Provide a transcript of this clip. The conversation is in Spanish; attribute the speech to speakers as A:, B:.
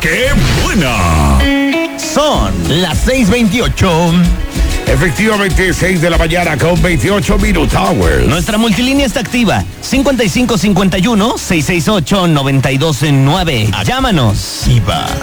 A: ¡Qué buena!
B: Son las 6:28.
A: Efectivamente, 6 de la mañana con 28 minutos.
B: Nuestra multilínea está activa. 5551-668-929. Llámanos.
C: Iba.